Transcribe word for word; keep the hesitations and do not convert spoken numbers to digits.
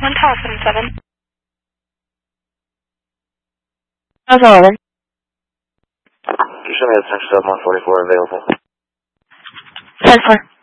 One Tower seven seven. How's eleven? You show me the ten seven one forty-four available. ten four.